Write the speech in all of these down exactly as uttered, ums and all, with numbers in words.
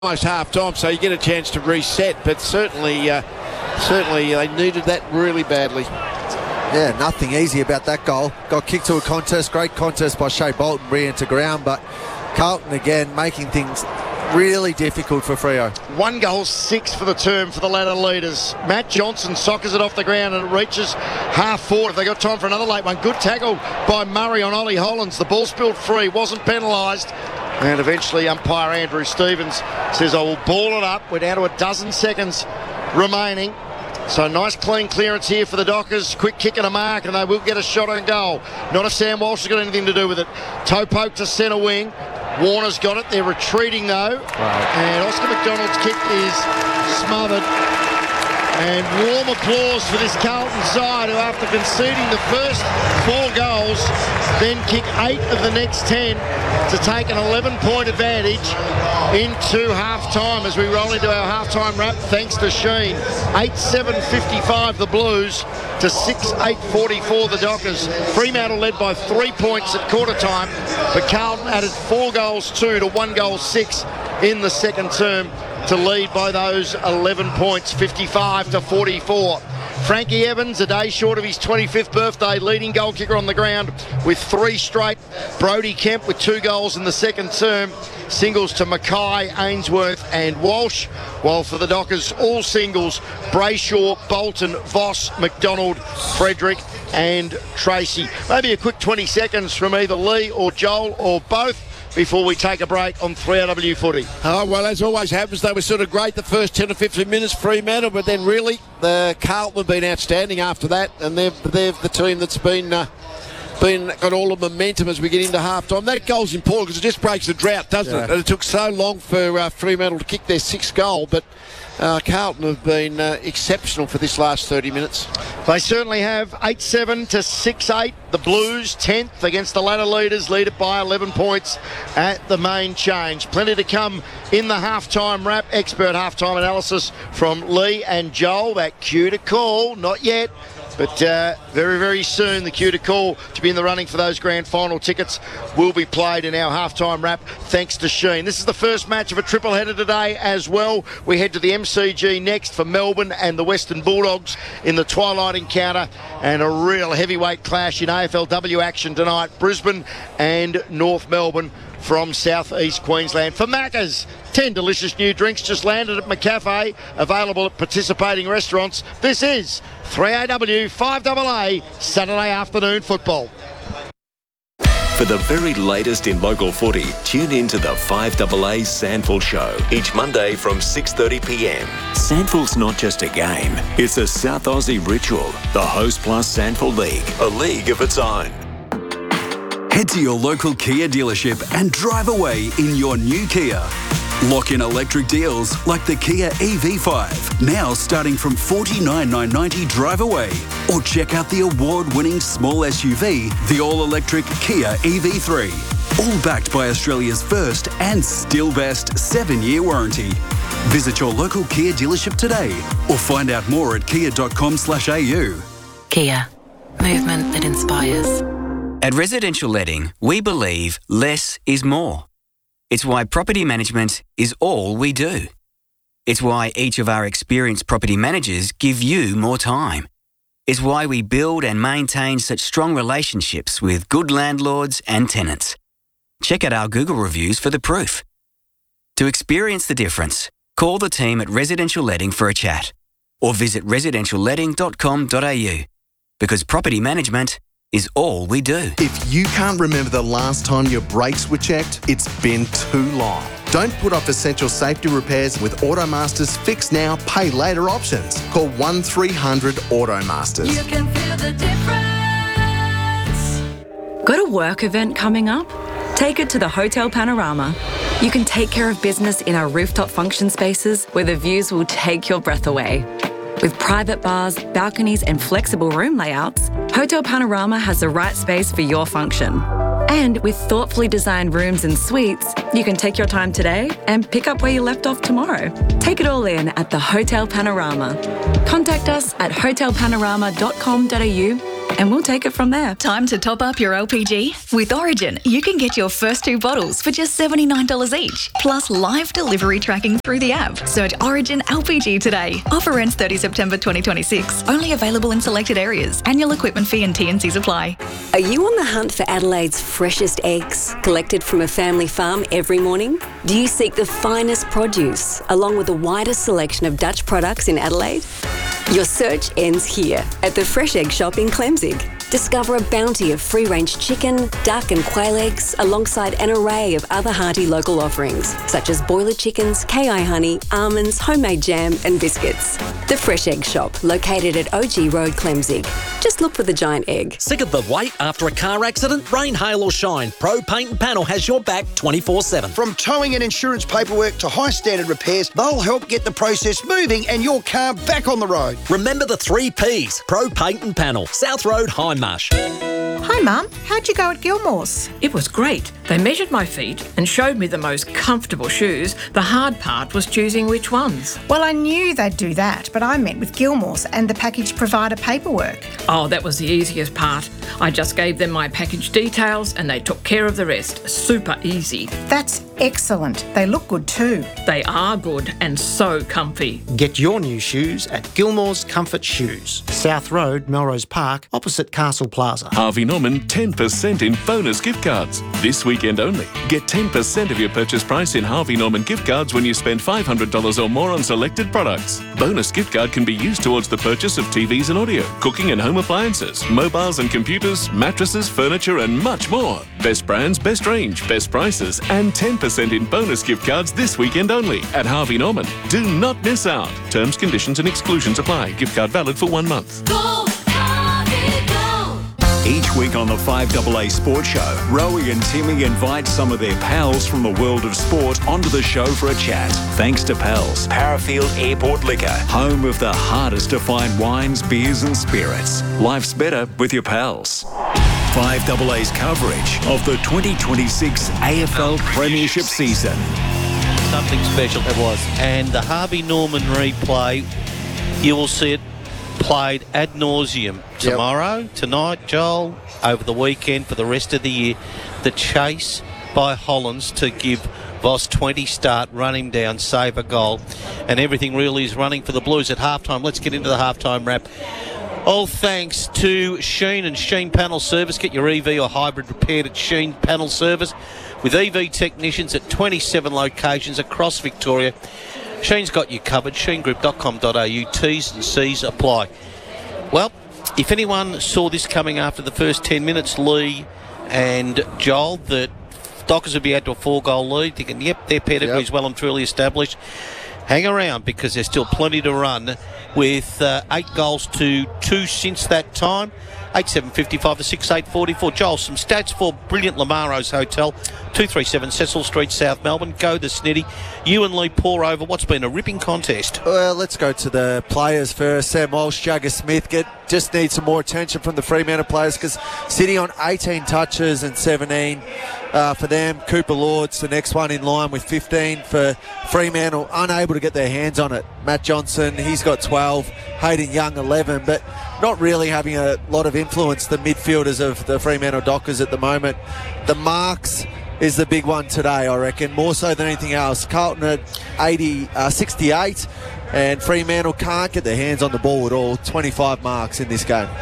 almost half time, so you get a chance to reset, but certainly uh, certainly they needed that really badly. Yeah, nothing easy about that goal. Got kicked to a contest, great contest by Shea Bolton, re-enter ground, but Carlton again making things really difficult for Freo. One goal, six for the term for the ladder leaders. Matt Johnson soccers it off the ground and it reaches half forward. If they got time for another late one. Good tackle by Murray on Ollie Hollands. The ball spilled free, wasn't penalised. And eventually umpire Andrew Stevens says, I will ball it up. We're down to a dozen seconds remaining. So nice clean clearance here for the Dockers. Quick kick and a mark and they will get a shot on goal. Not if Sam Walsh has got anything to do with it. Toe poke to centre wing. Warner's got it. They're retreating though. Right. And Oscar McDonald's kick is smothered. And warm applause for this Carlton side who, after conceding the first four goals, then kick eight of the next ten to take an eleven point advantage into half-time as we roll into our half-time wrap, thanks to Sheen. eight seven fifty-five the Blues to six eight forty-four the Dockers. Fremantle led by three points at quarter time, but Carlton added four goals two to one goal six in the second term to lead by those eleven points, fifty-five to forty-four. Frankie Evans, a day short of his twenty-fifth birthday, leading goal kicker on the ground with three straight. Brody Kemp with two goals in the second term. Singles to Mackay, Ainsworth and Walsh. While for the Dockers, all singles, Brayshaw, Bolton, Voss, McDonald, Frederick and Tracy. Maybe a quick twenty seconds from either Lee or Joel or both before we take a break on three R W Footy. Oh, well, as always happens, they were sort of great the first ten or fifteen minutes, Fremantle, but then really, the Carlton have been outstanding after that, and they're, they're the team that's been... Uh, Been, got all the momentum as we get into half-time. That goal's important because it just breaks the drought, doesn't yeah. it? And it took so long for uh, Fremantle to kick their sixth goal, but uh, Carlton have been uh, exceptional for this last thirty minutes. They certainly have. eight seven to six eight. The Blues tenth against the ladder leaders, lead it by eleven points at the main change. Plenty to come in the half-time wrap. Expert half-time analysis from Lee and Joel. That cue to call, not yet. But uh, very, very soon, the cue to call to be in the running for those grand final tickets will be played in our halftime wrap, thanks to Sheen. This is the first match of a triple header today as well. We head to the M C G next for Melbourne and the Western Bulldogs in the twilight encounter, and a real heavyweight clash in A F L W action tonight. Brisbane and North Melbourne from southeast Queensland. For Macca's, ten delicious new drinks just landed at McCafe, available at participating restaurants. This is three A W five A A Saturday afternoon football. For the very latest in local footy, tune in to the five A A Sandful Show each Monday from six thirty p m. Sandful's not just a game, it's a South Aussie ritual. The Host Plus Sandful League, a league of its own. Head to your local Kia dealership and drive away in your new Kia. Lock in electric deals like the Kia E V five, now starting from forty-nine thousand nine hundred ninety drive away. Or check out the award-winning small S U V, the all-electric Kia E V three. All backed by Australia's first and still best seven-year warranty. Visit your local Kia dealership today or find out more at kia dot com slash a u. Kia. Movement that inspires. At Residential Letting, we believe less is more. It's why property management is all we do. It's why each of our experienced property managers give you more time. It's why we build and maintain such strong relationships with good landlords and tenants. Check out our Google reviews for the proof. To experience the difference, call the team at Residential Letting for a chat or visit residential letting dot com dot a u, because property management is all we do. If you can't remember the last time your brakes were checked, it's been too long. Don't put off essential safety repairs with Automaster's Fix Now, Pay Later options. Call one three hundred Automasters. You can feel the difference. Got a work event coming up? Take it to the Hotel Panorama. You can take care of business in our rooftop function spaces where the views will take your breath away. With private bars, balconies and flexible room layouts, Hotel Panorama has the right space for your function. And with thoughtfully designed rooms and suites, you can take your time today and pick up where you left off tomorrow. Take it all in at the Hotel Panorama. Contact us at hotel panorama dot com dot a u and we'll take it from there. Time to top up your L P G? With Origin, you can get your first two bottles for just seventy-nine dollars each, plus live delivery tracking through the app. Search Origin L P G today. Offer ends thirtieth of September twenty twenty-six. Only available in selected areas. Annual equipment fee and T and Cs apply. Are you on the hunt for Adelaide's freshest eggs, collected from a family farm every morning? Do you seek the finest produce, along with the widest selection of Dutch products in Adelaide? Your search ends here, at the Fresh Egg Shop in Clemzig. Discover a bounty of free-range chicken, duck and quail eggs, alongside an array of other hearty local offerings, such as boiler chickens, K I honey, almonds, homemade jam and biscuits. The Fresh Egg Shop, located at O G Road, Clemzig. Just look for the giant egg. Sick of the wait after a car accident? Rain, hail or shine, Pro Paint and Panel has your back twenty-four seven. From towing and insurance paperwork to high standard repairs, they'll help get the process moving and your car back on the road. Remember the three P's. Pro Paint and Panel, South Road, Hindmarsh. Hi Mum, how'd you go at Gilmore's? It was great. They measured my feet and showed me the most comfortable shoes. The hard part was choosing which ones. Well, I knew they'd do that, but I met with Gilmore's and the package provider paperwork. Oh, that was the easiest part. I just gave them my package details and they took care of the rest. Super easy. That's excellent. They look good too. They are good and so comfy. Get your new shoes at Gilmore's Comfort Shoes, South Road, Melrose Park, opposite Castle Plaza. Harvey Norman ten percent in bonus gift cards. This weekend only. Get ten percent of your purchase price in Harvey Norman gift cards when you spend five hundred dollars or more on selected products. Bonus gift card can be used towards the purchase of T Vs and audio, cooking and home appliances, mobiles and computers, mattresses, furniture and much more. Best brands, best range, best prices and ten percent in bonus gift cards this weekend only at Harvey Norman. Do not miss out. Terms, conditions and exclusions apply. Gift card valid for one month. Go, Harvey, go! Each week on the five A A Sports Show, Rowie and Timmy invite some of their pals from the world of sport onto the show for a chat. Thanks to Pals, Parafield Airport Liquor, home of the hardest to find wines, beers and spirits. Life's better with your pals. five A A's coverage of the twenty twenty-six A F L Premiership season. Something special it was. And the Harvey Norman replay, you will see it played ad nauseum tomorrow, yep. tonight, Joel, over the weekend for the rest of the year. The chase by Hollands to give Voss twenty start, run him down, save a goal, and everything really is running for the Blues at halftime. Let's get into the halftime wrap. All thanks to Sheen and Sheen Panel Service. Get your E V or hybrid repaired at Sheen Panel Service with E V technicians at twenty-seven locations across Victoria. Sheen's got you covered. sheen group dot com dot a u. T's and C's apply. Well, if anyone saw this coming after the first ten minutes, Lee and Joel, that Dockers would be out to a four-goal lead, thinking, yep, their pedigree's yep. well and truly established. Hang around because there's still plenty to run with uh, eight goals to two since that time. eight seven fifty-five to six eight forty-four. Joel, some stats for brilliant Lamaro's Hotel, two thirty-seven Cecil Street, South Melbourne. Go the Snitty. You and Lee pour over what's been a ripping contest. Well, let's go to the players first. Sam Walsh, Jagger Smith get just need some more attention from the Fremantle players because City on eighteen touches and seventeen uh, for them. Cooper Lord's the next one in line with fifteen for Fremantle, unable to get their hands on it. Matt Johnson, he's got twelve. Hayden Young, eleven, but not really having a lot of influence, the midfielders of the Fremantle Dockers at the moment. The marks is the big one today, I reckon, more so than anything else. Carlton at eighty, uh, sixty-eight, and Fremantle can't get their hands on the ball at all. twenty-five marks in this game.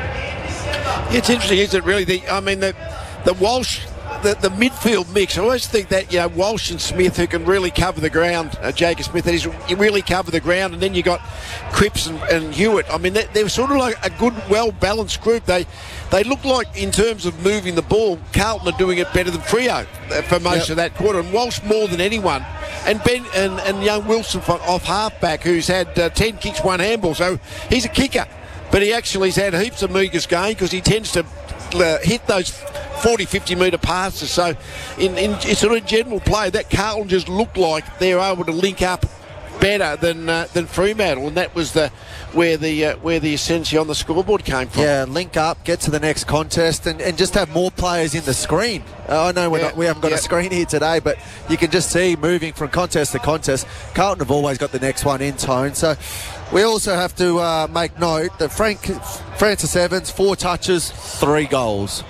Yeah, it's interesting, isn't it, really? The, I mean, the, the Walsh... The, the midfield mix, I always think that, you know, Walsh and Smith, who can really cover the ground, uh, Jacob Smith, that is, you really cover the ground, and then you got Cripps and, and Hewitt. I mean, they, they're sort of like a good, well-balanced group. They they look like, in terms of moving the ball, Carlton are doing it better than Freo for most yep. of that quarter, and Walsh more than anyone. And Ben and, and young Wilson off halfback, who's had uh, ten kicks, one handball, so he's a kicker. But he actually has had heaps of meagres going because he tends to uh, hit those forty, fifty metre passes. So in, in sort of general play, that Carlton just looked like they're able to link up better than uh, than Fremantle, and that was the where the uh, where the ascension on the scoreboard came from. Yeah, link up, get to the next contest, and, and just have more players in the screen. Uh, I know we're Yeah, not, we haven't got yeah. a screen here today, but you can just see moving from contest to contest. Carlton have always got the next one in tone. So we also have to uh, make note that Frank Francis Evans, four touches, three goals.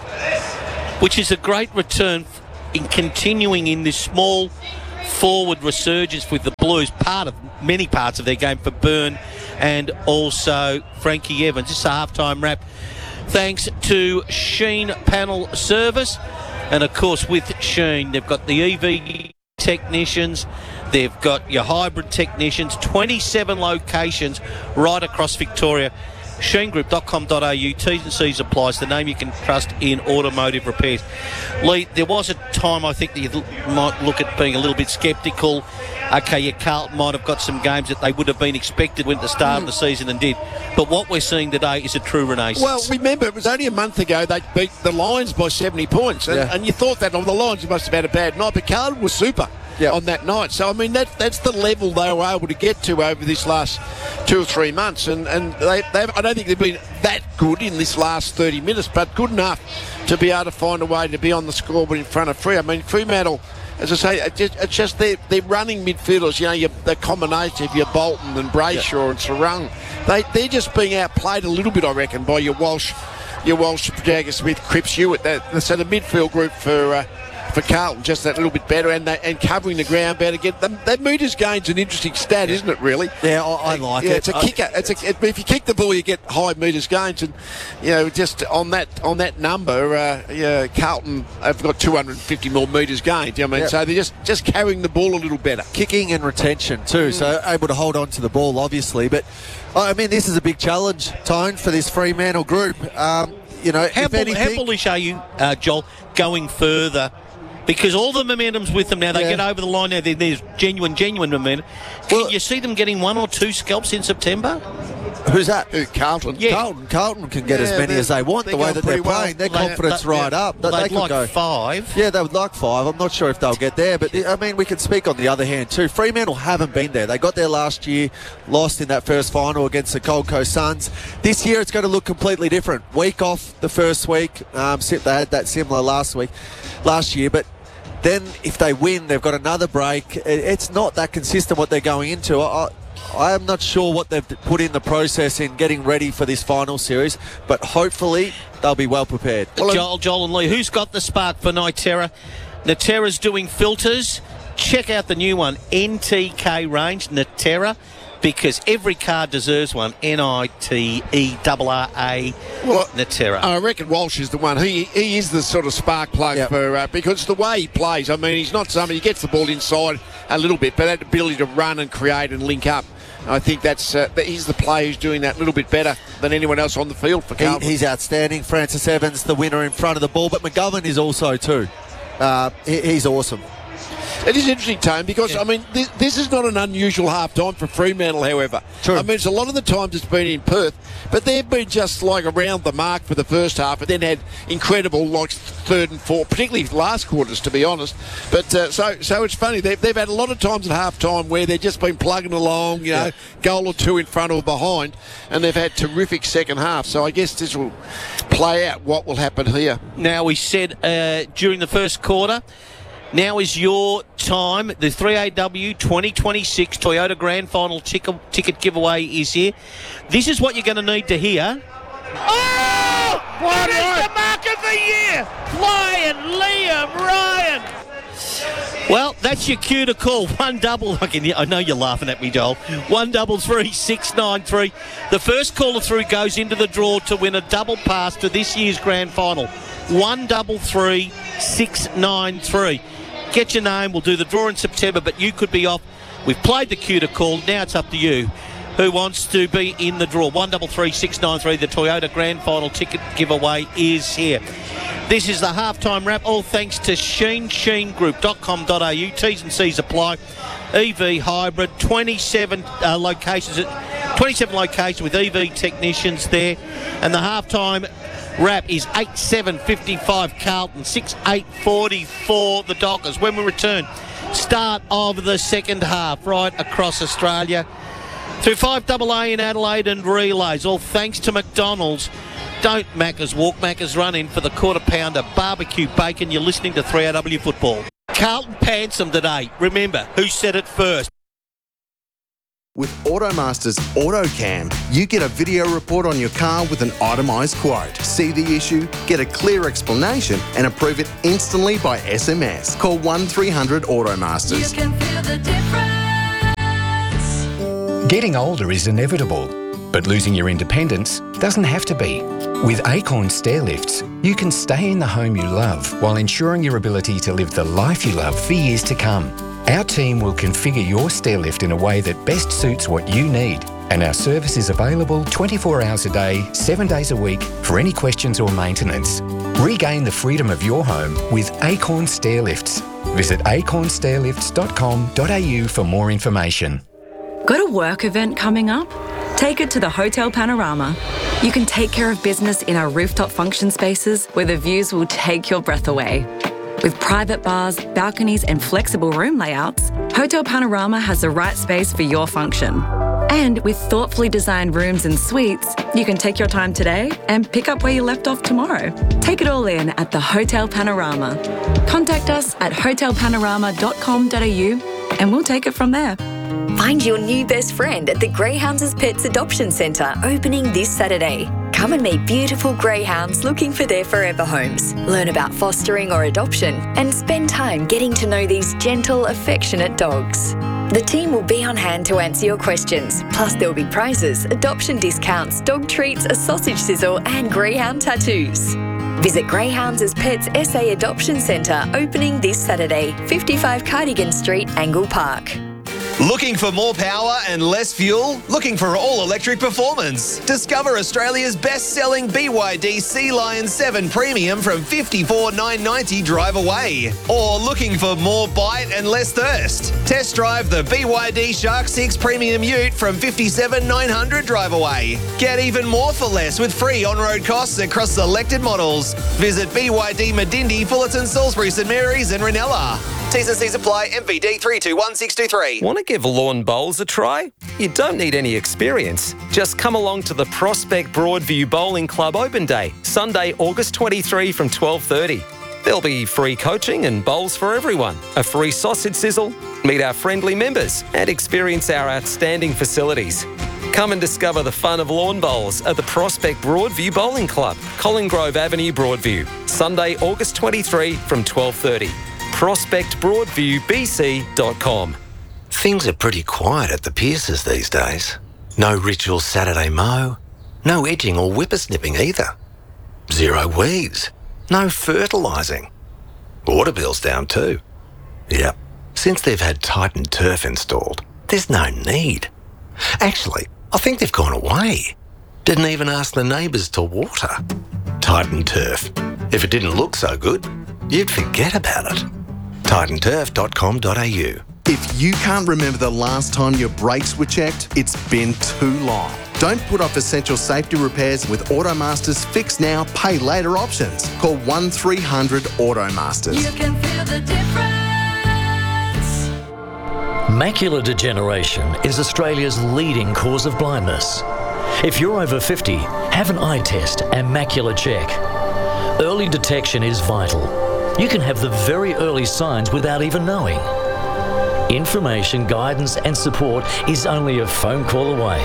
Which is a great return in continuing in this small forward resurgence with the Blues, part of many parts of their game for Byrne and also Frankie Evans. This is a halftime wrap thanks to Sheen Panel Service, and of course with Sheen they've got the E V technicians, they've got your hybrid technicians, twenty-seven locations right across Victoria. sheen group dot com dot a u, T's and C's applies, the name you can trust in automotive repairs. Lee, there was a time I think that you might look at being a little bit sceptical. Okay, yeah, Carlton might have got some games that they would have been expected when at the start of the season and did. But what we're seeing today is a true renaissance. Well, remember, it was only a month ago they beat the Lions by seventy points. And, Yeah. and you thought that, oh, the Lions must have had a bad night, but Carlton was super on that night. So, I mean, that that's the level they were able to get to over this last two or three months. And, and they, they've, I don't think they've been that good in this last thirty minutes, but good enough to be able to find a way to be on the scoreboard in front of Free. I mean, Fremantle, as I say, it's just, it's just their, their running midfielders, you know, your, the combination of your Bolton and Brayshaw and Sarung, they, they're just being outplayed a little bit, I reckon, by your Walsh, your Walsh, Jagger Smith, Cripps Hewitt. That, so the midfield group for uh, for Carlton just that little bit better, and they, and covering the ground better. Get them, that metres gain's an interesting stat, isn't it? Really? Yeah, I, I like yeah, it. it's a I- kicker. It's a, it, if you kick the ball, you get high metres gains, and you know just on that on that number, uh, yeah, Carlton have got two hundred fifty more metres gained. I mean, Yeah. so they're just just carrying the ball a little better. Kicking and retention too, so able to hold on to the ball, obviously. But I mean, this is a big challenge, Tone, for this Fremantle group. Um, you know, How, if bull- anything, how bullish are you, uh, Joel, going further? Because all the momentum's with them now. They Yeah. get over the line now. There- There's genuine, genuine momentum. Can you see them getting one or two scalps in September? who's that? Who, Carlton? Yeah. Carlton, Carlton can get as Yeah, many they're- as they want. they're The way going that they're pretty well. playing, their They- confidence they- right yeah, up. They, they'd they could like go five. Yeah, they would like five. I'm not sure if they'll get there, but I mean, we can speak on the other hand too. Fremantle haven't been there. They got there last year, lost in that first final against the Gold Coast Suns. This year, it's going to look completely different. Week off the first week. Um, si- they had that similar last week, last year, but. Then, if they win, they've got another break. It- It's not that consistent what they're going into. I, I am not sure what they've put in the process in getting ready for this final series, but hopefully they'll be well prepared. Joel, Joel and Lee, who's got the spark for Niterra? Niterra's doing filters. Check out the new one, N T K range, Niterra, because every car deserves one. N I T E R R A, Well, Niterra. I reckon Walsh is the one. He he is the sort of spark plug Yep. for uh, because the way he plays. I mean, he's not somebody. He gets the ball inside a little bit, but that ability to run and create and link up. I think that's uh, that he's the player who's doing that a little bit better than anyone else on the field for He, Carlton. he's outstanding. Francis Evans, the winner in front of the ball, but McGovern is also too. Uh, he, he's awesome. It is interesting, Tone, because, I mean, this, this is not an unusual half-time for Fremantle, however. True. I mean, it's a lot of the times it's been in Perth, but they've been just, like, around the mark for the first half and then had incredible, like, third and fourth, particularly last quarters, to be honest. But uh, so so it's funny. They've, they've had a lot of times at half-time where they've just been plugging along, you know, Yeah. goal or two in front or behind, and they've had terrific second half. So I guess this will play out what will happen here. Now, we said uh, during the first quarter, now is your time. The three A W twenty twenty-six Toyota Grand Final ticket, ticket giveaway is here. This is what you're going to need to hear. Oh! What is the mark of the year? Lion, Liam, Ryan. Well, that's your cue to call. One double. I, can, I know you're laughing at me, Joel. One double three six nine three. The first caller through goes into the draw to win a double pass to this year's grand final. One double three six nine three. Get your name. We'll do the draw in September, but you could be off. We've played the cue to call. Now it's up to you. Who wants to be in the draw? One double three six nine three. The Toyota Grand Final ticket giveaway is here. This is the halftime wrap. All thanks to Sheen, sheen group dot com dot a u. T's and C's apply. E V hybrid, twenty-seven uh, locations, twenty-seven locations with E V technicians there, and the halftime wrap is eight seven fifty-five Carlton, six eight forty-four the Dockers. When we return, start of the second half right across Australia. Through five double A in Adelaide and relays, all thanks to McDonald's. Don't Macca's walk, Macca's run in for the quarter pounder barbecue bacon. You're listening to three R W Football. Carlton pants them today. Remember, who said it first? With Automaster's AutoCam, you get a video report on your car with an itemised quote. See the issue, get a clear explanation and approve it instantly by S M S. Call one three hundred Automasters. You can feel the difference. Getting older is inevitable, but losing your independence doesn't have to be. With Acorn Stair Lifts, you can stay in the home you love while ensuring your ability to live the life you love for years to come. Our team will configure your stair lift in a way that best suits what you need, and our service is available twenty-four hours a day, seven days a week for any questions or maintenance. Regain the freedom of your home with Acorn Stair Lifts. Visit acorn stair lifts dot com dot a u for more information. Got a work event coming up? Take it to the Hotel Panorama. You can take care of business in our rooftop function spaces where the views will take your breath away. With private bars, balconies and flexible room layouts, Hotel Panorama has the right space for your function. And with thoughtfully designed rooms and suites, you can take your time today and pick up where you left off tomorrow. Take it all in at the Hotel Panorama. Contact us at hotel panorama dot com dot a u and we'll take it from there. Find your new best friend at the Greyhounds as Pets Adoption Centre, opening this Saturday. Come and meet beautiful greyhounds looking for their forever homes. Learn about fostering or adoption and spend time getting to know these gentle, affectionate dogs. The team will be on hand to answer your questions. Plus there will be prizes, adoption discounts, dog treats, a sausage sizzle and greyhound tattoos. Visit Greyhounds as Pets S A Adoption Centre, opening this Saturday, fifty-five Cardigan Street, Angle Park. Looking for more power and less fuel? Looking for all-electric performance? Discover Australia's best-selling B Y D Sea Lion seven Premium from fifty-four thousand nine hundred ninety dollars drive away. Or looking for more bite and less thirst? Test drive the B Y D Shark six Premium Ute from fifty-seven thousand nine hundred dollars drive away. Get even more for less with free on-road costs across selected models. Visit B Y D Medindi, Fullerton, Salisbury, St Mary's and Ranella. T's and C's apply. M V D three two one six two three. Want to give lawn bowls a try? You don't need any experience. Just come along to the Prospect Broadview Bowling Club Open Day, Sunday, August twenty-third from twelve thirty. There'll be free coaching and bowls for everyone, a free sausage sizzle, meet our friendly members and experience our outstanding facilities. Come and discover the fun of lawn bowls at the Prospect Broadview Bowling Club, Colin Grove Avenue, Broadview, Sunday, August twenty-third from twelve thirty. prospect broadview b c dot com. Things are pretty quiet at the Pierces these days. No ritual Saturday mow, no edging or whippersnipping either. Zero weeds, no fertilising. Water bill's down too. Yep, since they've had Titan Turf installed, there's no need. Actually, I think they've gone away. Didn't even ask the neighbours to water. Titan Turf. If it didn't look so good, you'd forget about it. titan turf dot com dot a u. If you can't remember the last time your brakes were checked, it's been too long. Don't put off essential safety repairs with Automaster's Fix Now, Pay Later options. Call one three hundred Automasters. You can feel the difference. Macular degeneration is Australia's leading cause of blindness. If you're over fifty, have an eye test and macular check. Early detection is vital. You can have the very early signs without even knowing. Information, guidance and support is only a phone call away.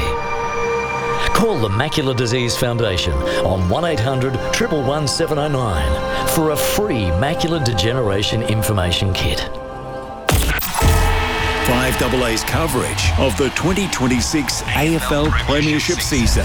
Call the Macular Disease Foundation on one eight hundred, one one one, seven oh nine for a free macular degeneration information kit. five double A's coverage of the twenty twenty-six A F L Premiership season.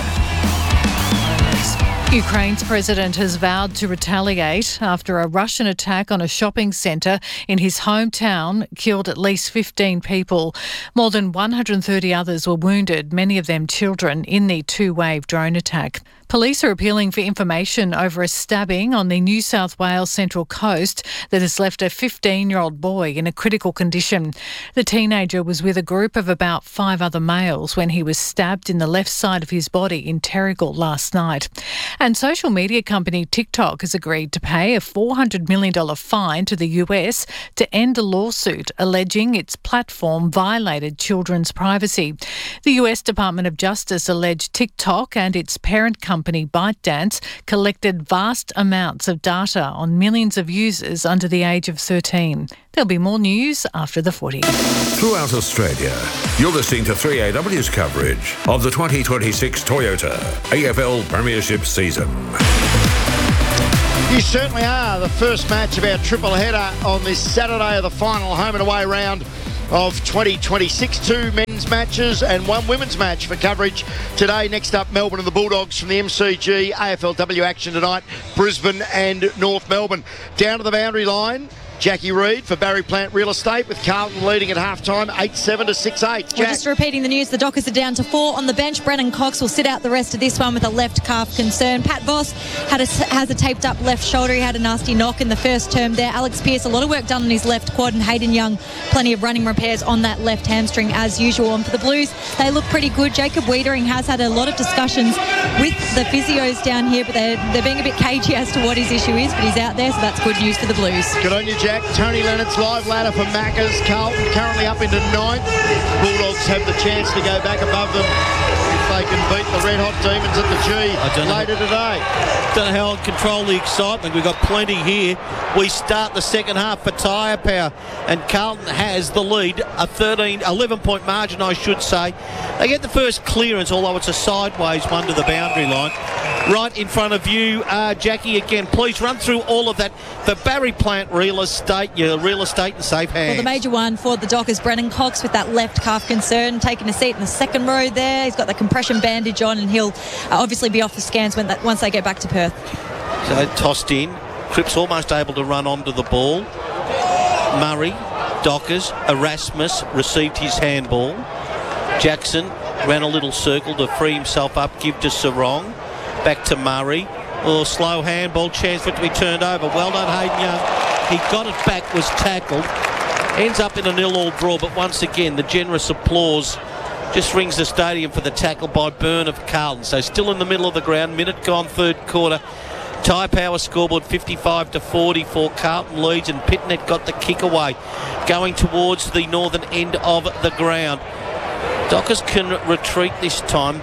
Ukraine's president has vowed to retaliate after a Russian attack on a shopping centre in his hometown killed at least fifteen people. More than one hundred thirty others were wounded, many of them children, in the two-wave drone attack. Police are appealing for information over a stabbing on the New South Wales Central Coast that has left a fifteen-year-old boy in a critical condition. The teenager was with a group of about five other males when he was stabbed in the left side of his body in Terrigal last night. And social media company TikTok has agreed to pay a four hundred million dollars fine to the U S to end a lawsuit alleging its platform violated children's privacy. The U S Department of Justice alleged TikTok and its parent company ByteDance collected vast amounts of data on millions of users under the age of thirteen. There'll be more news after the footy. Throughout Australia, you're listening to three A W's coverage of the twenty twenty-six Toyota A F L Premiership season. You certainly are. The first match of our triple header on this Saturday of the final home and away round of twenty twenty-six. Two men's matches and one women's match for coverage today. Next up, Melbourne and the Bulldogs from the M C G. A F L W action tonight, Brisbane and North Melbourne. Down to the boundary line, Jackie Reid for Barry Plant Real Estate, with Carlton leading at half-time eight seven to six eight. We're just repeating the news. The Dockers are down to four on the bench. Brennan Cox will sit out the rest of this one with a left calf concern. Pat Voss had a, has a taped up left shoulder. He had a nasty knock in the first term there. Alex Pearce, a lot of work done on his left quad, and Hayden Young, plenty of running repairs on that left hamstring as usual. And for the Blues, they look pretty good. Jacob Wiedering has had a lot of discussions with the physios down here, but they're, they're being a bit cagey as to what his issue is, but he's out there, so that's good news for the Blues. Good on you, Jack. Tony Lennox live ladder for Maccas. Carlton currently up into ninth. Bulldogs have the chance to go back above them if they can beat the red hot Demons at the G later today. Don't know how I'll control the excitement. We've got plenty here. We start the second half for Tyre Power, and Carlton has the lead, a thirteen, eleven point margin, I should say. They get the first clearance, although it's a sideways one to the boundary line. Right in front of you, uh, Jackie, again, please run through all of that for Barry Plant Real Estate, your real estate in safe hands. Well, the major one for the Dockers, Brennan Cox with that left calf concern, taking a seat in the second row there. He's got the compression bandage on, and he'll uh, obviously be off the scans when that, once they get back to Perth. So tossed in. Cripps almost able to run onto the ball. Murray, Dockers, Erasmus received his handball. Jackson ran a little circle to free himself up, give to Sarong. Back to Murray. Oh, slow handball, chance for it to be turned over. Well done, Hayden Young. He got it back, was tackled. Ends up in a nil-all draw, but once again, the generous applause just rings the stadium for the tackle by Byrne of Carlton. So still in the middle of the ground, minute gone, third quarter. Tyre Power scoreboard fifty-five to forty-four. Carlton leads, and Pitnet got the kick away, going towards the northern end of the ground. Dockers can retreat this time.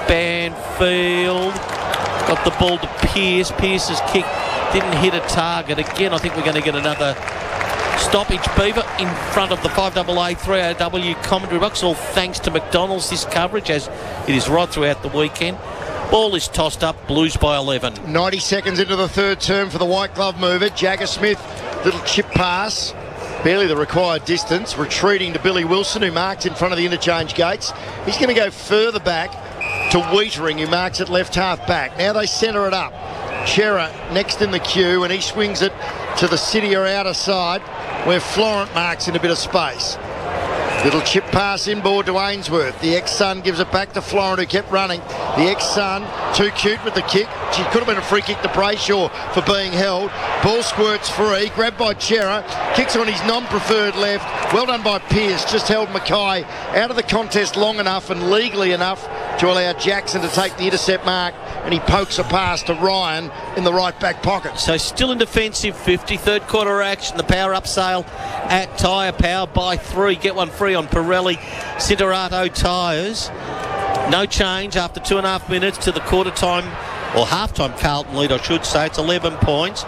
Banfield got the ball to Pearce. Pearce's kick didn't hit a target. Again, I think we're going to get another stoppage. Beaver in front of the five A A three A W commentary box, all thanks to McDonald's, this coverage, as it is right throughout the weekend. Ball is tossed up, Blues by eleven. ninety seconds into the third term for the white glove mover. Jagger Smith, little chip pass, barely the required distance, retreating to Billy Wilson, who marks in front of the interchange gates. He's going to go further back to Wiedering, who marks at left half back. Now they centre it up. Chera next in the queue, and he swings it to the city or outer side, where Florent marks in a bit of space. Little chip pass inboard to Ainsworth. The ex-son gives it back to Florent, who kept running. The ex-son, too cute with the kick. She could have been a free kick to Brayshaw for being held. Ball squirts free, grabbed by Chera, kicks on his non-preferred left. Well done by Pearce, just held Mackay out of the contest long enough and legally enough to allow Jackson to take the intercept mark, and he pokes a pass to Ryan in the right back pocket. So still in defensive fifty, third quarter action. The power up sale at Tyre Power by three. Get one free on Pirelli Cinturato tyres. No change after two and a half minutes to the quarter time, or half time Carlton lead, I should say. It's eleven points.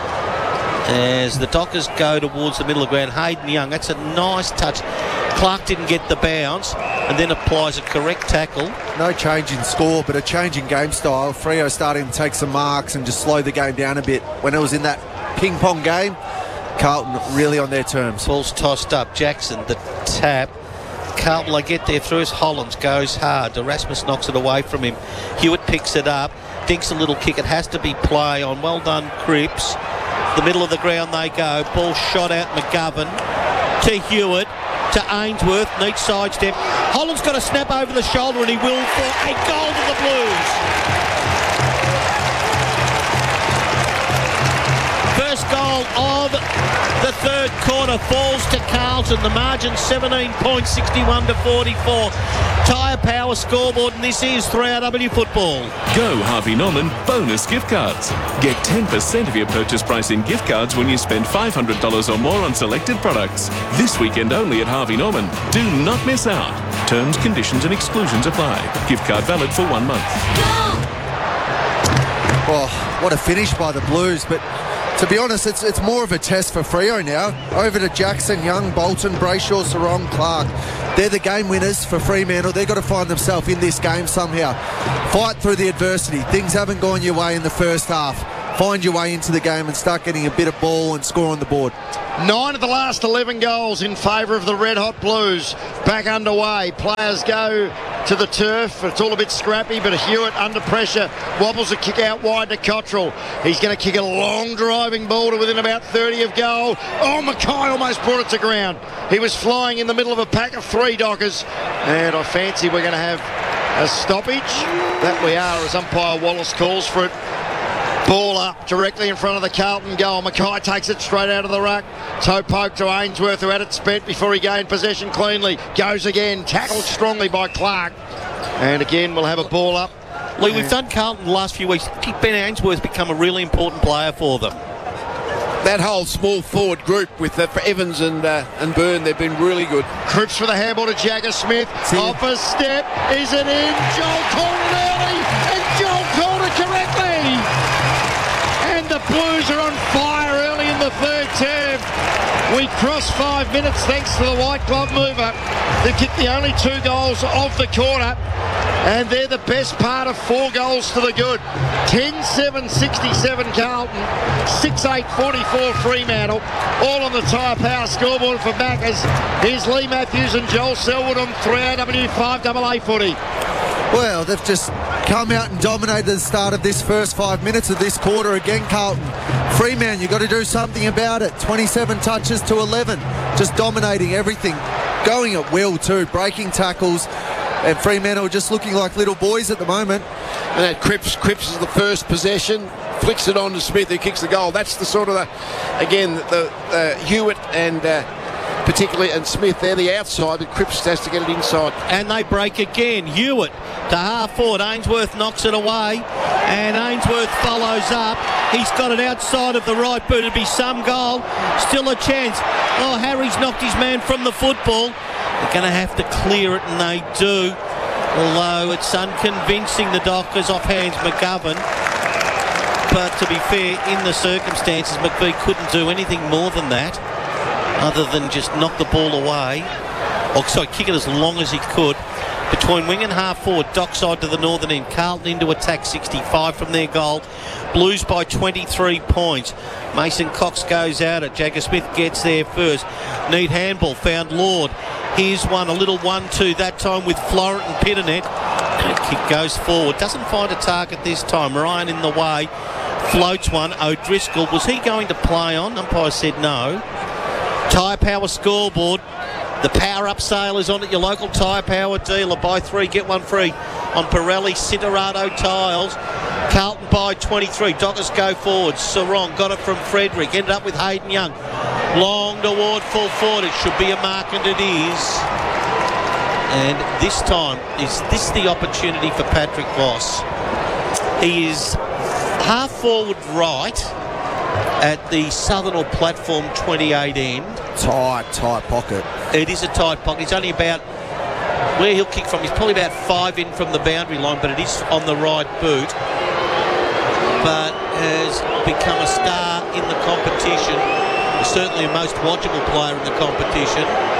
As the Dockers go towards the middle of the ground, Hayden Young, that's a nice touch. Clark didn't get the bounce and then applies a correct tackle. No change in score, but a change in game style. Freo starting to take some marks and just slow the game down a bit. When it was in that ping pong game, Carlton really on their terms. Ball's tossed up. Jackson, the tap. Carlton, they get there through as Hollands goes hard. Erasmus knocks it away from him. Hewitt picks it up. Dinks a little kick. It has to be play on. Well done, Cripps. The middle of the ground they go. Ball shot out McGovern to Hewitt. To Ainsworth, neat sidestep. Holland's got a snap over the shoulder, and he will for a goal to the Blues. first goal of the third quarter falls to Carlton. The margin seventeen points, sixty-one to forty-four. Tyre Power scoreboard, and this is three R W football. Go Harvey Norman bonus gift cards. Get ten percent of your purchase price in gift cards when you spend five hundred dollars or more on selected products. This weekend only at Harvey Norman. Do not miss out. Terms, conditions and exclusions apply. Gift card valid for one month. Oh, what a finish by the Blues, but to be honest, it's it's more of a test for Freo now. Over to Jackson, Young, Bolton, Brayshaw, Sarong, Clark. They're the game winners for Fremantle. They've got to find themselves in this game somehow. Fight through the adversity. Things haven't gone your way in the first half. Find your way into the game and start getting a bit of ball and score on the board. Nine of the last eleven goals in favour of the Red Hot Blues. Back underway. Players go to the turf. It's all a bit scrappy, but Hewitt under pressure wobbles a kick out wide to Cottrell. He's going to kick a long driving ball to within about thirty of goal. Oh, Mackay almost brought it to ground. He was flying in the middle of a pack of three Dockers, and I fancy we're going to have a stoppage. That we are, as umpire Wallace calls for it. Ball up directly in front of the Carlton goal. Mackay takes it straight out of the ruck. Toe poke to Ainsworth, who had it spent before he gained possession cleanly. Goes again, tackled strongly by Clark. And again, we'll have a ball up. Lee, we've done Carlton the last few weeks. Ben Ainsworth's become a really important player for them. That whole small forward group with uh, for Evans and uh, and Byrne, they've been really good. Cripps for the handball to Jagger Smith. See Off a step. Is it in? Joel called it early, and Joel called it correctly. And the Blues are on fire early in the third term. We cross five minutes thanks to the white glove mover. They've kicked the only two goals of the quarter, and they're the best part of four goals to the good. ten seven sixty-seven Carlton, six eight forty-four Fremantle, all on the Tyre Power scoreboard for backers. Here's Lee Matthews and Joel Selwood on three R W five A A footy. Well, they've just come out and dominated the start of this first five minutes of this quarter again, Carlton. Fremantle, you've got to do something about it. twenty-seven touches to eleven, just dominating everything. Going at will too, breaking tackles, and Fremantle just looking like little boys at the moment. And that Cripps, Cripps is the first possession, flicks it on to Smith, who kicks the goal. That's the sort of, the, again, the uh, Hewitt and uh, particularly, and Smith, they're the outside, but Cripps has to get it inside. And they break again. Hewitt to half forward. Ainsworth knocks it away, and Ainsworth follows up. He's got it outside of the right boot. It'd be some goal. Still a chance. Oh, Harry's knocked his man from the football. They're going to have to clear it, and they do. Although it's unconvincing, the Dockers off hands McGovern. But to be fair, in the circumstances, McVeigh couldn't do anything more than that, other than just knock the ball away. Or sorry, kick it as long as he could. Between wing and half forward, Dockside to the northern end. Carlton into attack, sixty-five from their goal. Blues by twenty-three points. Mason Cox goes out it. Jagger Smith gets there first. Neat handball, found Lord. Here's one, a little one two, that time with Florent and Pitternet. Kick goes forward. Doesn't find a target this time. Ryan in the way. Floats one. O'Driscoll, was he going to play on? Umpire said no. Tyre Power scoreboard. The Power Up sale is on at your local Tyre Power dealer. Buy three, get one free on Pirelli Cinerato tyres. Carlton by twenty-three. Dockers go forward. Sarong got it from Frederick. Ended up with Hayden Young. Long toward full forward. It should be a mark, and it is. And this time, is this the opportunity for Patrick Voss? He is half forward right at the Southernal platform twenty-eight end. Tight, tight pocket. It is a tight pocket. He's only about, where he'll kick from, he's probably about five in from the boundary line, but it is on the right boot. But has become a star in the competition. Certainly a most watchable player in the competition.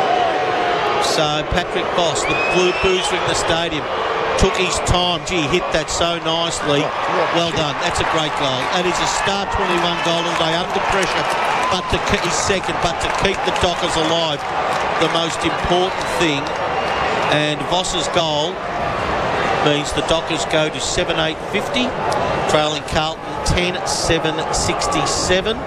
So Patrick Voss, the blue boozer in the stadium, took his time. Gee, hit that so nicely. Well done. That's a great goal. That is a star twenty-one goal all day under pressure. But to keep his second, but to keep the Dockers alive, the most important thing. And Voss's goal means the Dockers go to seven eight fifty, trailing Carlton ten seven sixty-seven.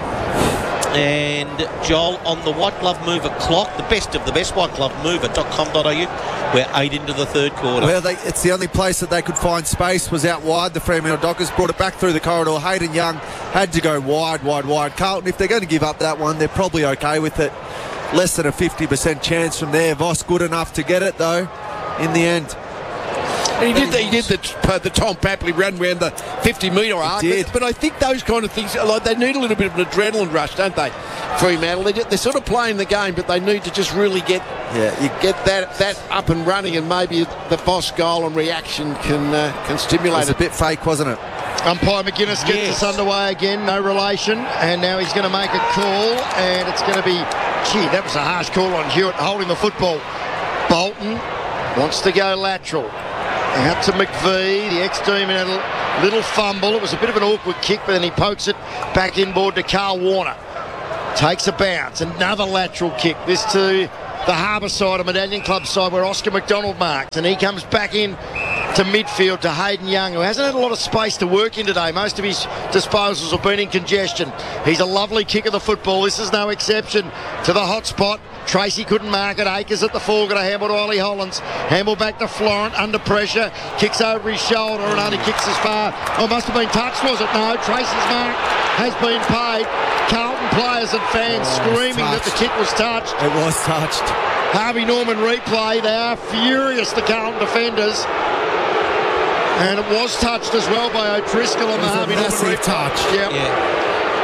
And Joel on the white glove mover clock, the best of the best white glove mover dot com dot a u. We're eight into the third quarter. Well, they, it's the only place that they could find space was out wide. The Fremantle Dockers brought it back through the corridor. Hayden Young had to go wide, wide, wide. Carlton, if they're going to give up that one, they're probably okay with it. Less than a fifty percent chance from there. Voss good enough to get it, though, in the end. He did, the, he did the, uh, the Tom Papley run around the fifty metre arc. did. But, but I think those kind of things, like they need a little bit of an adrenaline rush, don't they, Fremantle? They, they're sort of playing the game, but they need to just really get yeah, you get that that up and running, and maybe the Voss goal and reaction can uh, can stimulate it. it. A bit fake, wasn't it? Umpire McGuinness gets Yes. us underway again, no relation, and now he's going to make a call, and it's going to be, gee, that was a harsh call on Hewitt holding the football. Bolton wants to go lateral. Out to McVee, the ex-demon had a little fumble. It was a bit of an awkward kick, but then he pokes it back inboard to Carl Warner. Takes a bounce, another lateral kick. This to the Harbour side, a Medallion Club side where Oscar McDonald marks, and he comes back in to midfield to Hayden Young, who hasn't had a lot of space to work in today. Most of his disposals have been in congestion. He's a lovely kick of the football. This is no exception to the hot spot. Tracy couldn't mark it. Akers at the full, got a handball to Ollie Hollands. Handball back to Florent, under pressure. Kicks over his shoulder and only kicks as far. Oh, must have been touched, was it? No, Tracy's mark has been paid. Carlton players and fans Oh, screaming that the kick was touched. It was touched. Harvey Norman replay. They are furious, the Carlton defenders. And it was touched as well by O'Driscoll on It the was a Harvey Norman massive replay. touch. Yep. Yeah.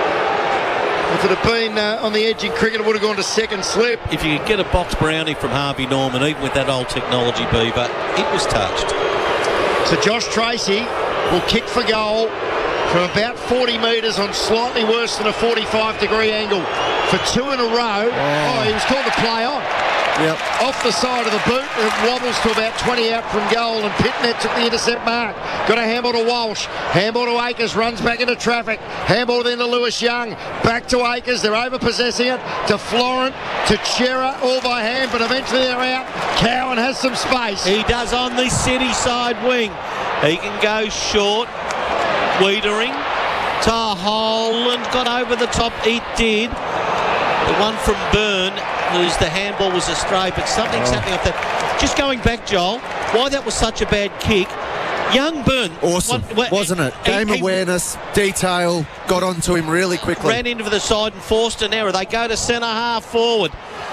If it had been uh, on the edge in cricket, it would have gone to second slip. If you could get a box brownie from Harvey Norman, even with that old technology, Beaver, it was touched. So Josh Tracy will kick for goal from about forty metres on slightly worse than a forty-five degree angle for two in a row. Oh, he was called to play on. Yep. Off the side of the boot, it wobbles to about twenty out from goal, and Pitnet took the intercept mark. Got a handball to Walsh. Handball to Akers, runs back into traffic. Handball then to Lewis Young. Back to Akers, they're over-possessing it. To Florent, to Chera, all by hand, but eventually they're out. Cowan has some space. He does on the city side wing. He can go short. Wiedering to Holland, got over the top. He did. The one from Byrne, whose the handball was astray, but something's Oh. happening up there. Just going back, Joel, why that was such a bad kick. Young Byrne. Awesome, what- what- wasn't it? he- Game he awareness, detail, got onto him really quickly. Ran into the side and forced an error. They go to centre half forward.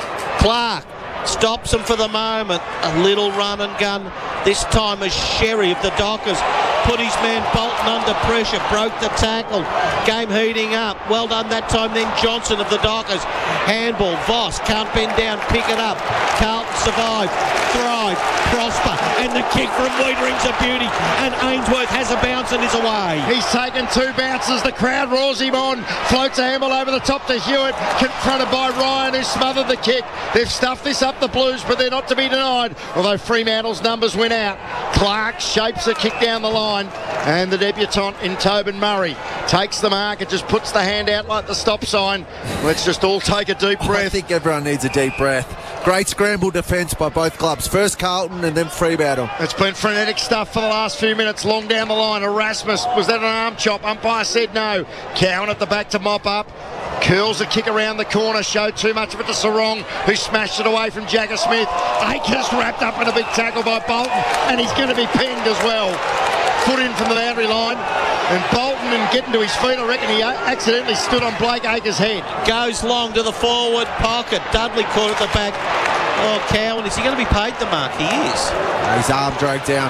Clark stops him for the moment. A little run and gun. This time as Sherry of the Dockers put his man Bolton under pressure, broke the tackle. Game heating up. Well done that time then Johnson of the Dockers. Handball, Voss can't bend down, pick it up. Carlton survive, thrive, prosper, and the kick from Wiedering's a beauty. And Ainsworth has a bounce and is away. He's taken two bounces. The crowd roars him on. Floats a handball over the top to Hewitt. Confronted by Ryan, who smothered the kick. They've stuffed this up the Blues, but they're not to be denied. Although Fremantle's numbers went out. Clark shapes a kick down the line. And the debutant in Tobin Murray takes the mark. It just puts the hand out like the stop sign. Let's just all take a deep breath. I think everyone needs a deep breath. Great scramble defence by both clubs. First Carlton and then Fremantle. It's been frenetic stuff for the last few minutes. Long down the line. Erasmus, was that an arm chop? Umpire said no. Cowan at the back to mop up. Curls a kick around the corner. Showed too much of it to Sarong, who smashed it away from Jagger Smith. Akers wrapped up in a big tackle by Bolton, and he's going to be pinned as well. Foot in from the boundary line. And Bolton, and getting to his feet, I reckon he accidentally stood on Blake Akers' head. Goes long to the forward pocket. Dudley caught at the back. Oh, Cowan, is he going to be paid the mark? He is. His arm dragged down.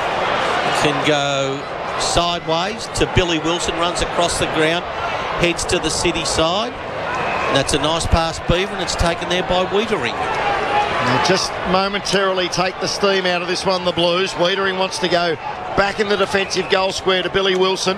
Can go sideways to Billy Wilson, runs across the ground, heads to the city side. And that's a nice pass, Beaver, and it's taken there by Wiedering. Now just momentarily take the steam out of this one, the Blues. Wiedering wants to go back in the defensive goal square to Billy Wilson,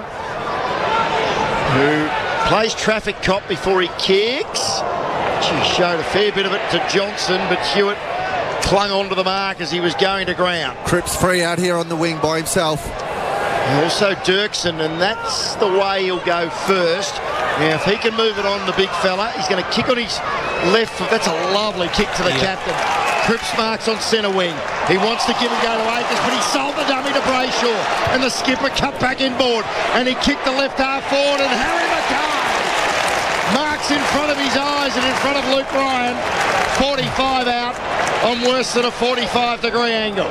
who plays traffic cop before he kicks. She showed a fair bit of it to Johnson, but Hewitt clung onto the mark as he was going to ground. Cripps free out here on the wing by himself. And also Dirksen, and that's the way he'll go first. Now, if he can move it on, the big fella, he's going to kick on his left foot. That's a lovely kick to the Yeah. captain. Cripps marks on centre wing. He wants to give and go to Akers, but he sold the dummy to Brayshaw. And the skipper cut back inboard. And he kicked the left half forward, and Harry Mackay marks marks in front of his eyes and in front of Luke Ryan. forty-five out on worse than a forty-five degree angle.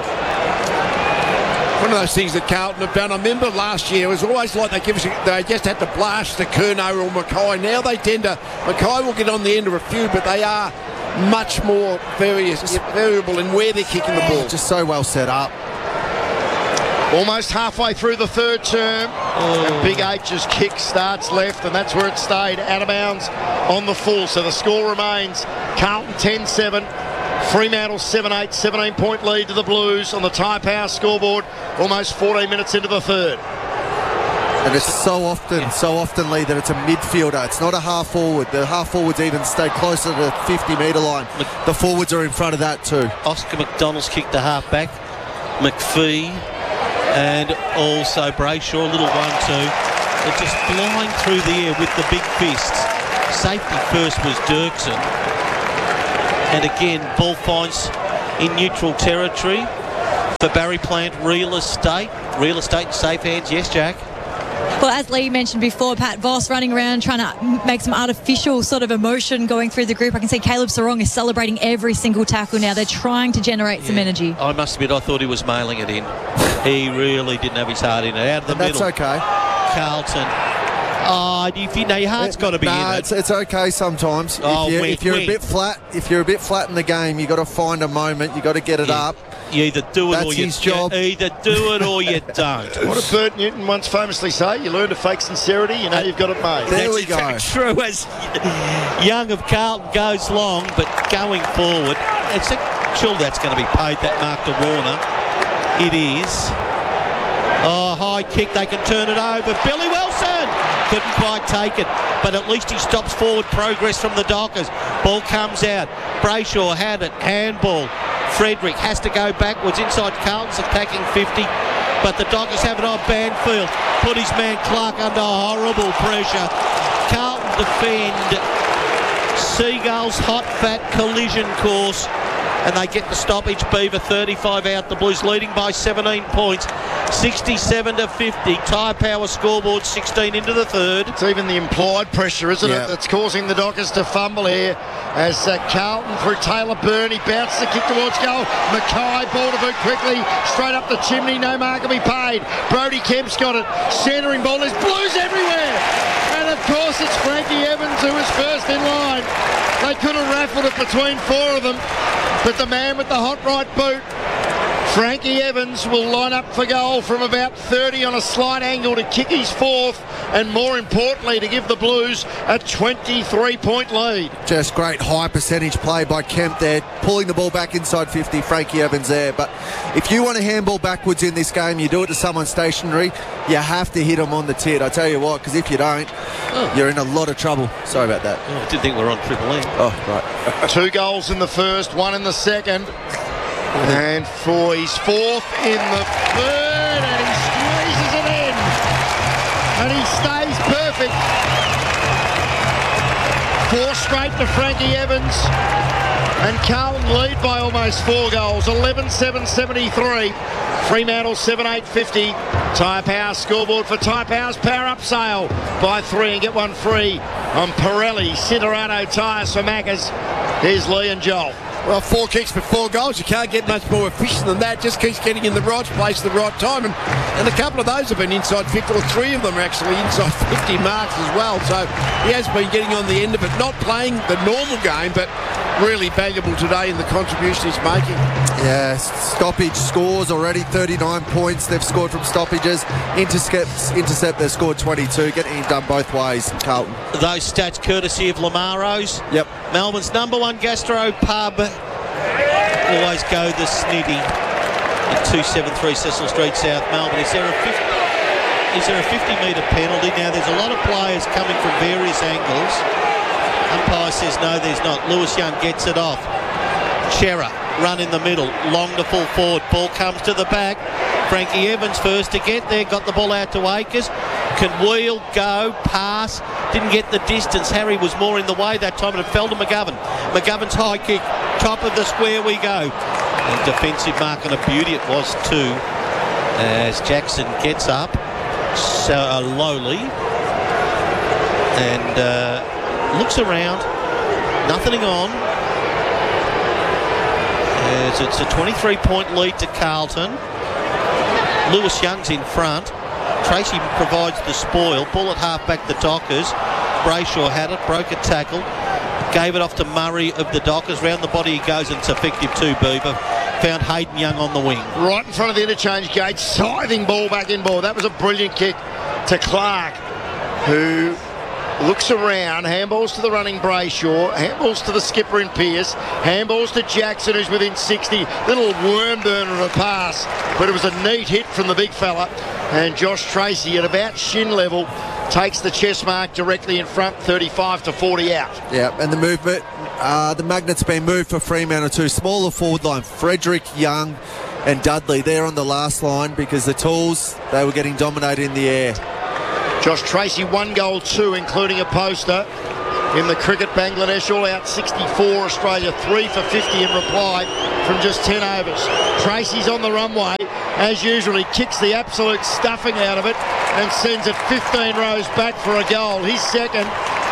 One of those things that Carlton have done. I remember last year it was always like they give us, they just had to blast to Curnow or Mackay. Now they tend to, Mackay will get on the end of a few, but they are much more various, variable in where they're kicking the ball. Just so well set up. Almost halfway through the third term, oh. and Big H's kick starts left, and that's where it stayed, out of bounds on the full. So the score remains Carlton ten seven, Fremantle seven eight, seventeen point lead to the Blues on the Tyre Power scoreboard, almost fourteen minutes into the third. And it's so often, so often, Lee, that it's a midfielder. It's not a half forward. The half forwards even stay closer to the fifty metre line. The forwards are in front of that too. Oscar McDonald's kicked the half back. McPhee and also Brayshaw, a little one-two. They're just flying through the air with the big fists. Safety first was Dirksen. And again, ball finds in neutral territory for Barry Plant. Real estate. Real estate in safe hands. Yes, Jack? Well, as Lee mentioned before, Pat Voss running around trying to make some artificial sort of emotion going through the group. I can see Caleb Sarong is celebrating every single tackle now. They're trying to generate yeah. some energy. I must admit, I thought he was mailing it in. He really didn't have his heart in it. Out of the and middle. That's okay. Carlton. Oh, if you know your heart's got to be nah, in it. It's, it's okay sometimes. Oh, if, you, wait, if you're wait. a bit flat, if you're a bit flat in the game, you got to find a moment. You got to get it yeah. up. You either do it That's or you his job. You either do it or you don't. What did Bert Newton once famously say? You learn to fake sincerity, you know you've got it made. There That's we go. True as Young of Carlton goes long, but going forward, it's a, sure that's going to be paid, that mark to Warner. It is. Oh, high kick, they can turn it over. Billy Wilson couldn't quite take it, but at least he stops forward progress from the Dockers. Ball comes out. Brayshaw had it. Handball. Frederick has to go backwards inside Carlton's attacking fifty, but the Dockers have it on Banfield. Put his man Clark under horrible pressure. Carlton defend. Seagulls hot fat collision course, and they get the stoppage. Beaver thirty-five out. The Blues leading by seventeen points. sixty-seven to fifty. Tyre Power scoreboard sixteen into the third. It's even the implied pressure, isn't yeah. it, that's causing the Dockers to fumble here as uh, Carlton through Taylor Byrne. He bounces the kick towards goal. Mackay ball to boot quickly. Straight up the chimney. No mark will be paid. Brodie Kemp's got it. Centering ball. There's Blues everywhere. And of course it's Frankie Evans who was first in line. They could have raffled it between four of them, but the man with the hot right boot, Frankie Evans, will line up for goal from about thirty on a slight angle to kick his fourth, and more importantly to give the Blues a twenty-three point lead. Just great high percentage play by Kemp there, pulling the ball back inside fifty. Frankie Evans there. But if you want to handball backwards in this game, you do it to someone stationary, you have to hit them on the tit. I tell you what, because if you don't, oh. you're in a lot of trouble. Sorry about that. Oh, I didn't think we were on Triple M. Oh, right. Two goals in the first, one in the second. And for his fourth in the third, and he squeezes it in. And he stays perfect. Four straight to Frankie Evans. And Carlton lead by almost four goals. eleven seven seventy-three. Fremantle seven eight fifty. Tyre Power scoreboard for Tyre Power's Power Up sale. Buy three and get one free on Pirelli Cinderado tyres for Maccas. Here's Lee and Joel. Well, four kicks for four goals. You can't get much more efficient than that. Just keeps getting in the right place at the right time. And, and a couple of those have been inside fifty, or three of them are actually inside fifty marks as well. So he has been getting on the end of it. Not playing the normal game, but really valuable today in the contribution he's making. Yeah, stoppage scores already thirty-nine points. They've scored from stoppages. Intercepts, intercept, they've scored twenty-two. Getting it done both ways, Carlton. Those stats courtesy of Lamaro's. Yep. Melbourne's number one gastro pub. Always go the Snitty at two seventy-three Cecil Street, South Melbourne. Is there a fifty, is there a fifty metre penalty? Now, there's a lot of players coming from various angles. Umpire says no, there's not. Lewis Young gets it off. Chera, run in the middle, long to full forward. Ball comes to the back. Frankie Evans first to get there, got the ball out to Akers. Can wheel, go, pass. Didn't get the distance. Harry was more in the way that time, and it fell to McGovern. McGovern's high kick, top of the square we go. And defensive mark, and a beauty it was too, as Jackson gets up so uh, lowly, and uh, looks around, nothing on. As it's a twenty-three point lead to Carlton. Lewis Young's in front. Tracy provides the spoil. Ball at half-back the Dockers. Brayshaw had it, broke a tackle, gave it off to Murray of the Dockers. Round the body he goes, and it's effective too, Beaver. Found Hayden Young on the wing. Right in front of the interchange gate, scything ball back in ball. That was a brilliant kick to Clark, who looks around, handballs to the running Brayshaw, handballs to the skipper in Pearce, handballs to Jackson, who's within sixty. Little worm burner of a pass, but it was a neat hit from the big fella. And Josh Tracy at about shin level takes the chest mark directly in front, thirty-five to forty out. Yeah, and the movement, uh, the magnet's been moved for Fremantle too. Smaller forward line, Frederick, Young and Dudley. They're on the last line because the Tools, they were getting dominated in the air. Josh Tracy, one goal, two, including a poster. In the cricket, Bangladesh all out sixty-four, Australia three for fifty in reply from just ten overs. Tracy's on the runway. As usual, he kicks the absolute stuffing out of it and sends it fifteen rows back for a goal. He's second.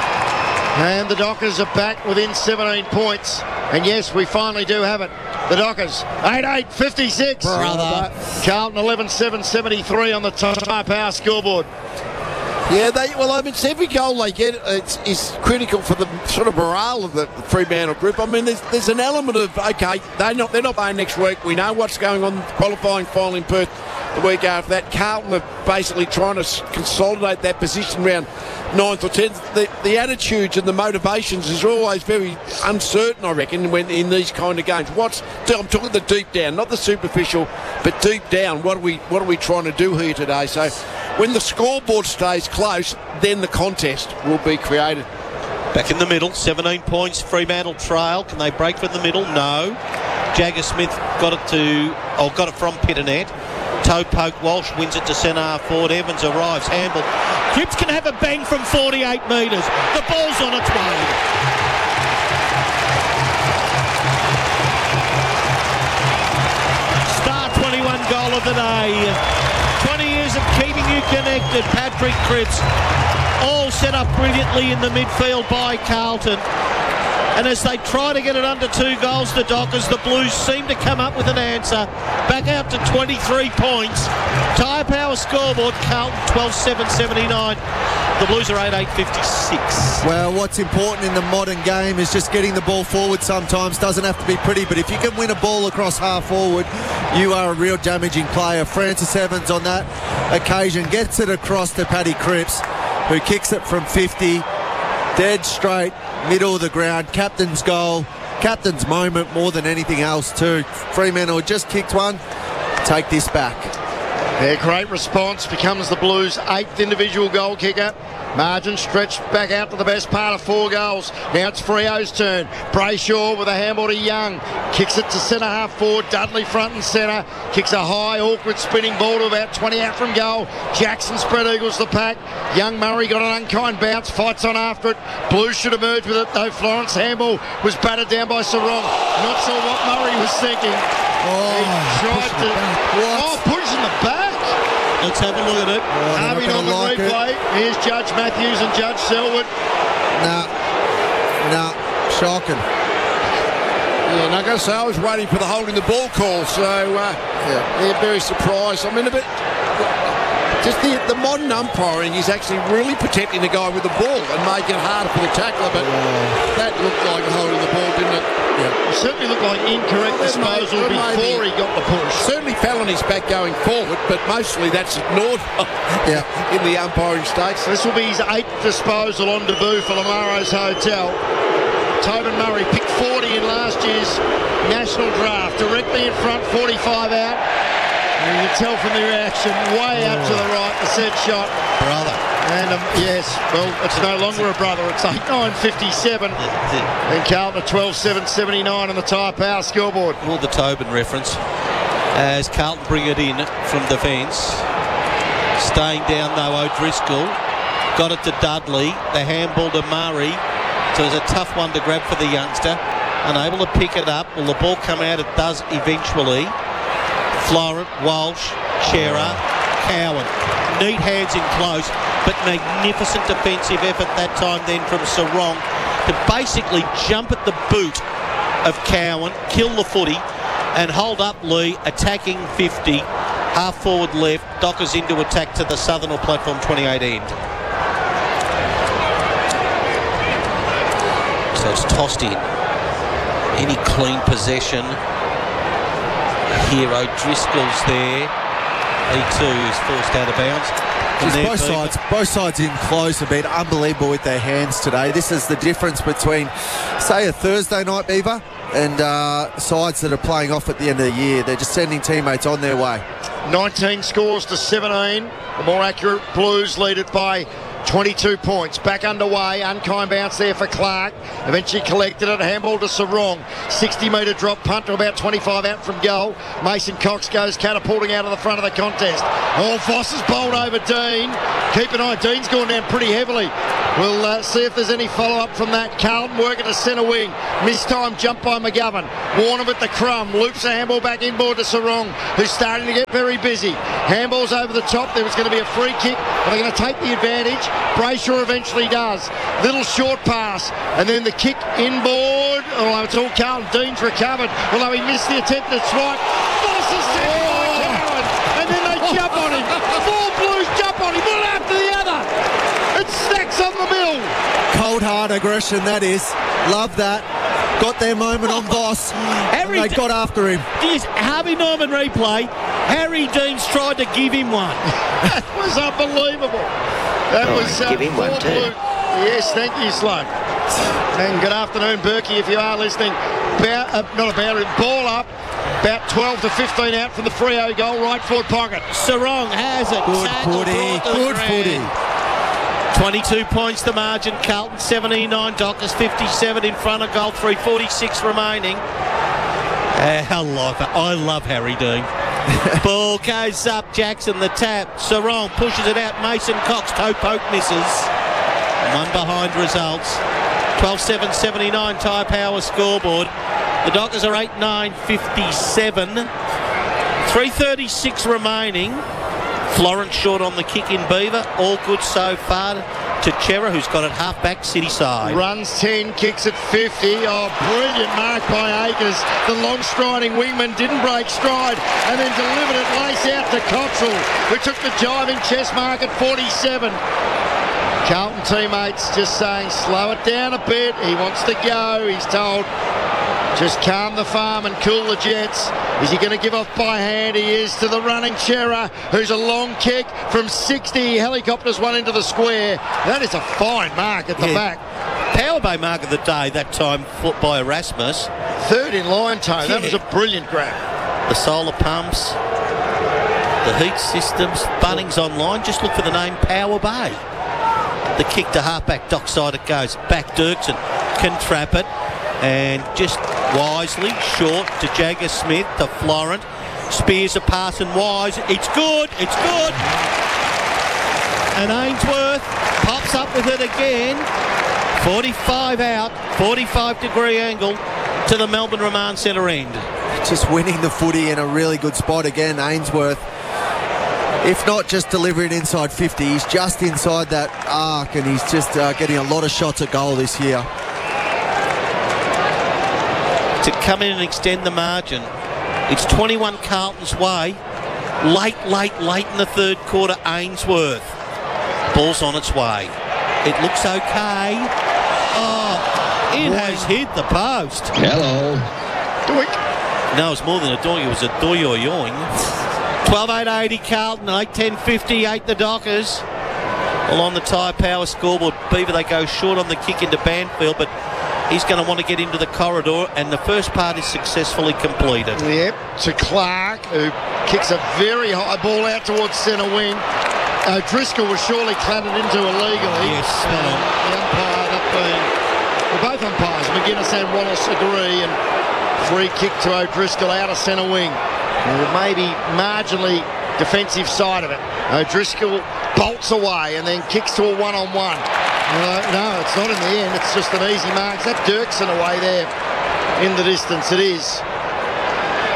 And the Dockers are back within seventeen points. And yes, we finally do have it. The Dockers, eight eight fifty-six. Brother. Carlton eleven seven seventy-three on the Tyre Power scoreboard. Yeah, they, well, I mean, it's every goal they get it's, is critical for the sort of morale of the Fremantle group. I mean, there's, there's an element of, OK, they're not, they're not playing next week. We know what's going on, qualifying final in Perth the week after that. Carlton are basically trying to consolidate that position around ninth or tenth. The, the attitudes and the motivations is always very uncertain, I reckon, when in these kind of games. What's I'm talking the deep down, not the superficial, but deep down. What are we what are we trying to do here today? So when the scoreboard stays close, then the contest will be created. Back in the middle, seventeen points, Fremantle trail. Can they break from the middle? No. Jagger Smith got it to, or got it from Pitternet. Toe poke, Walsh wins it to centre half forward. Evans arrives, handball. Cripps can have a bang from forty-eight metres. The ball's on its way. Star twenty-one goal of the day. twenty years of keeping you connected. Patrick Cripps, all set up brilliantly in the midfield by Carlton. And as they try to get it under two goals, the Dockers, the Blues seem to come up with an answer. Back out to twenty-three points. Tyre Power scoreboard, Carlton twelve seven seventy-nine. The Blues are eight eight fifty-six. Well, what's important in the modern game is just getting the ball forward sometimes. Doesn't have to be pretty, but if you can win a ball across half forward, you are a real damaging player. Francis Evans on that occasion gets it across to Paddy Cripps, who kicks it from fifty. Dead straight, middle of the ground, captain's goal, captain's moment more than anything else too. Fremantle just kicked one, take this back. Their great response becomes the Blues' eighth individual goal kicker. Margin stretched back out to the best part of four goals. Now it's Freo's turn. Brayshaw with a handball to Young. Kicks it to centre half forward. Dudley front and centre. Kicks a high, awkward spinning ball to about twenty out from goal. Jackson spread eagles the pack. Young Murray got an unkind bounce. Fights on after it. Blues should emerge with it though. Florence handball was battered down by Sarong. Not sure what Murray was thinking. Oh, he tried to. Oh, push in the back. Let's have a look at it. Oh, Harvey on the like replay. It. Here's Judge Matthews and Judge Selwood. Nah, nah, shocking. Yeah, and I got to say, I was waiting for the holding the ball call, so uh, yeah. They're very surprised. I mean, a bit. Just the, the modern umpiring is actually really protecting the guy with the ball and making it harder for the tackler, but oh. That looked like holding the ball, didn't it? Yeah. It certainly looked like incorrect well, disposal may, before he got the push. Certainly fell on his back going forward, but mostly that's ignored yeah. in the umpiring states. This will be his eighth disposal on debut for Lamaro's Hotel. Tobin Murray picked forty in last year's national draft. Directly in front, forty-five out. And you can tell from the reaction, way up to the right, the said shot. Brother. And um, yes, well, it's no longer a brother. It's eight nine fifty-seven. And Carlton at twelve seven seventy-nine on the Tyre Power scoreboard. Well, the Tobin reference. As Carlton bring it in from defence. Staying down, though, O'Driscoll. Got it to Dudley. The handball to Murray. So it was a tough one to grab for the youngster. Unable to pick it up. Will the ball come out? It does eventually. Florent, Walsh, Shearer, Cowan. Neat hands in close, but magnificent defensive effort that time then from Sarong to basically jump at the boot of Cowan, kill the footy, and hold up Lee, attacking fifty, half forward left, Dockers into attack to the southern or platform twenty-eight end. So it's tossed in. Any clean possession here. O'Driscoll's there. He too is forced out of bounds. Jeez, both sides, both sides in close have been unbelievable with their hands today. This is the difference between, say, a Thursday night Beaver and uh, sides that are playing off at the end of the year. They're just sending teammates on their way. nineteen scores to seventeen. The more accurate Blues lead it by twenty-two points. Back underway. Unkind bounce there for Clark. Eventually collected it. Handball to Sarong. sixty metre drop punt to about twenty-five out from goal. Mason Cox goes catapulting out of the front of the contest. Oh, Voss has bowled over Dean. Keep an eye. Dean's gone down pretty heavily. We'll uh, see if there's any follow-up from that. Carlton working to centre wing. Missed time, jump by McGovern. Warner with the crumb. Loops the handball back inboard to Sarong, who's starting to get very busy. Handball's over the top. There was going to be a free kick. Are they going to take the advantage? Brayshaw eventually does. Little short pass. And then the kick inboard. Although it's all Carlton. Dean's recovered. Although he missed the attempt at swipe. Voss is set by Cowan. And then they jump on him. Four Blues jump on him. One after the other. It stacks on the bill. Cold hard aggression, that is. Love that. Got their moment on Voss. Harry they got after him. Geez, Harvey Norman replay. Harry Deans tried to give him one. That was unbelievable. That Oh, was uh, give him one Ford too. Blue. Yes, thank you, Sloan. And good afternoon, Berkey, if you are listening. Bow, uh, not a boundary, ball up. About twelve to fifteen out from the Freo goal, right forward pocket. Sarong has it. Good footy. Good footy. twenty-two points the margin. Carlton seventy-nine. Dockers fifty-seven in front of goal. three forty-six remaining. Uh, I love it. I love Harry Dean. Ball goes up. Jackson the tap. Sarong pushes it out. Mason Cox toe poke misses. One behind results. twelve seven seventy-nine Tyre Power scoreboard. The Dockers are eight nine fifty-seven. three thirty-six remaining. Florence short on the kick in Beaver. All good so far to Chera, who's got it half back city side. Runs ten, kicks at fifty. Oh, brilliant mark by Akers. The long striding wingman didn't break stride and then delivered it lace out to Cottrell, who took the jiving chest mark at forty-seven. Carlton teammates just saying, slow it down a bit. He wants to go. He's told, just calm the farm and cool the jets. Is he going to give off by hand? He is to the running Chera, who's a long kick from sixty. Helicopters one into the square. That is a fine mark at the Yeah. back. Power bay mark of the day that time fought by Erasmus. Third in line toe. Yeah. That was a brilliant grab. The solar pumps, the heat systems, Bunnings online. Just look for the name Power Bay. The kick to halfback, dockside it goes. Back Dirksen can trap it. And just wisely, short to Jagger Smith, to Florent. Spears a pass and Wise. It's good, it's good. And Ainsworth pops up with it again. forty-five out, forty-five degree angle to the Melbourne Remand Centre end. Just winning the footy in a really good spot again, Ainsworth. If not just delivering inside fifty, he's just inside that arc and he's just uh, getting a lot of shots at goal this year. To come in and extend the margin. It's twenty-one Carlton's way. Late, late, late in the third quarter, Ainsworth. Ball's on its way. It looks okay. Oh, it has hit the post. Hello. Doink. No, it's more than a doink. It was a doyoyoing. twelve eight eighty Carlton, eight ten fifty-eight the Dockers. Well, on the Tyre Power scoreboard, Beaver, they go short on the kick into Banfield, but he's going to want to get into the corridor, and the first part is successfully completed. Yep, to Clark, who kicks a very high ball out towards centre wing. Uh, Driscoll was surely clattered into illegally. Yes, and the umpire, that being, well, both umpires, McGuinness and Wallace, agree, and free kick to O'Driscoll out of centre wing. And maybe marginally defensive side of it. O'Driscoll bolts away and then kicks to a one-on-one. No, no, it's not in the end. It's just an easy mark. Is that Dirksen away there in the distance? It is.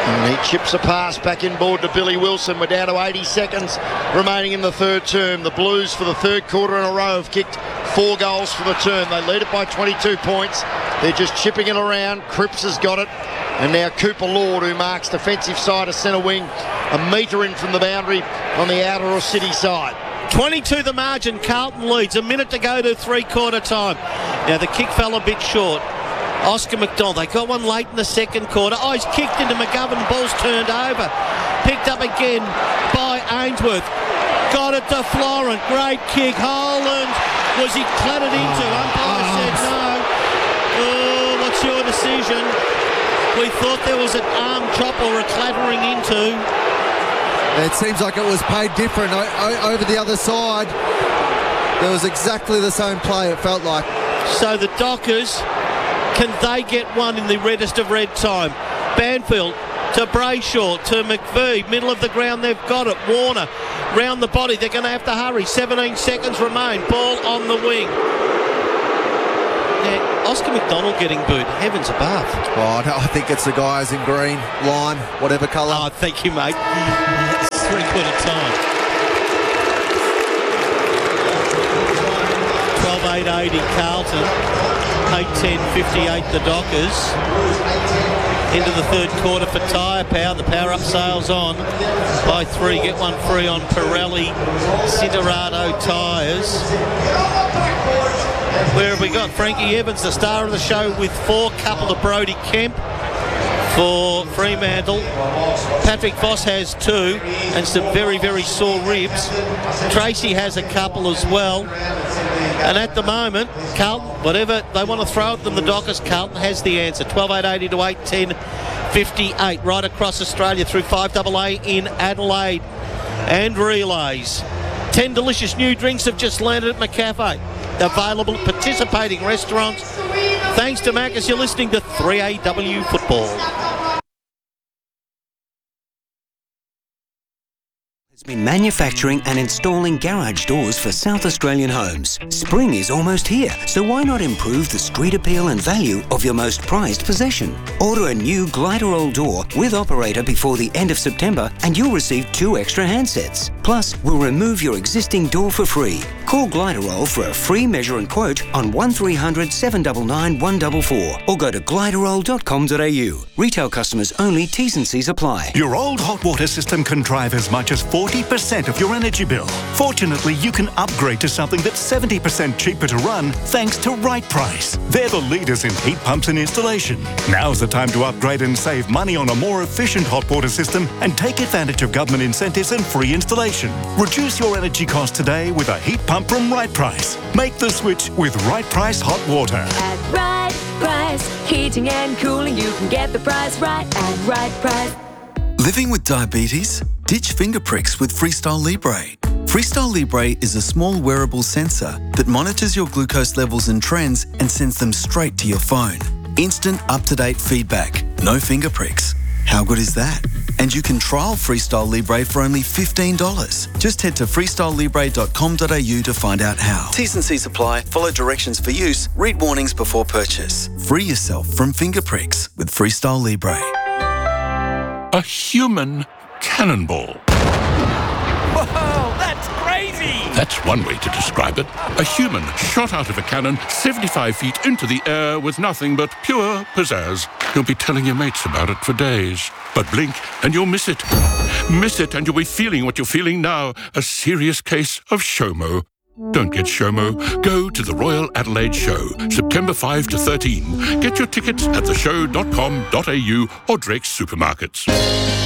And he chips a pass back inboard to Billy Wilson. We're down to eighty seconds remaining in the third term. The Blues for the third quarter in a row have kicked four goals for the term. They lead it by twenty-two points. They're just chipping it around. Cripps has got it. And now Cooper Lord, who marks defensive side of centre wing, a metre in from the boundary on the outer or city side. twenty-two the margin. Carlton leads. A minute to go to three-quarter time. Now, the kick fell a bit short. Oscar McDonald, they got one late in the second quarter. Oh, he's kicked into McGovern. Ball's turned over. Picked up again by Ainsworth. Got it to Florent. Great kick. Holland. Was he clattered into? Umpire said no. Oh, what's your decision? We thought there was an arm chop or a clattering into. It seems like it was paid different o- o- over the other side. There was exactly the same play, it felt like. So the Dockers, can they get one in the reddest of red time? Banfield to Brayshaw, to McVee, middle of the ground, they've got it. Warner, round the body, they're going to have to hurry. seventeen seconds remain, ball on the wing. Now, Oscar McDonald getting booed, heavens above. Oh, no, I think it's the guys in green, lime, whatever colour. Oh, thank you, mate. It's three-quarter time. twelve eight eighty Carlton, eight ten fifty-eight the Dockers. Into the third quarter for Tyre Power. The power-up sales on by three. Get one free on Pirelli Cinderado tyres. Where have we got? Frankie Evans, the star of the show, with four. Couple of Brody Kemp for Fremantle. Patrick Voss has two, and some very, very sore ribs. Tracy has a couple as well. And at the moment, Carlton, whatever they want to throw at them, the Dockers, Carlton has the answer. twelve eight eighty to eight ten fifty-eight, right across Australia through five A A in Adelaide. And relays. Ten delicious new drinks have just landed at McCafe. Available at participating restaurants. Thanks to Mac, as you're listening to three A W Football. Has been manufacturing and installing garage doors for South Australian homes. Spring is almost here, so why not improve the street appeal and value of your most prized possession? Order a new Gliderol door with operator before the end of September and you'll receive two extra handsets. Plus, we'll remove your existing door for free. Call Gliderol for a free measure and quote on one three hundred seven nine nine one four four or go to gliderol dot com dot a u. Retail customers only, T's and C's apply. Your old hot water system can drive as much as forty percent of your energy bill. Fortunately, you can upgrade to something that's seventy percent cheaper to run thanks to Right Price. They're the leaders in heat pumps and installation. Now's the time to upgrade and save money on a more efficient hot water system and take advantage of government incentives and free installation. Reduce your energy cost today with a heat pump from Right Price. Make the switch with Right Price Hot Water. At Right Price, heating and cooling, you can get the price right at Right Price. Living with diabetes? Ditch finger pricks with Freestyle Libre. Freestyle Libre is a small wearable sensor that monitors your glucose levels and trends and sends them straight to your phone. Instant up-to-date feedback. No finger pricks. How good is that? And you can trial Freestyle Libre for only fifteen dollars. Just head to freestyle libre dot com dot a u to find out how. T's and C's apply. Follow directions for use. Read warnings before purchase. Free yourself from finger pricks with Freestyle Libre. A human cannonball. Whoa, that's crazy! That's one way to describe it. A human shot out of a cannon seventy-five feet into the air with nothing but pure pizzazz. You'll be telling your mates about it for days. But blink and you'll miss it. Miss it and you'll be feeling what you're feeling now. A serious case of SHOMO. Don't get SHOMO. Go to the Royal Adelaide Show, September fifth to thirteen. Get your tickets at the show dot com dot a u or Drake's Supermarkets.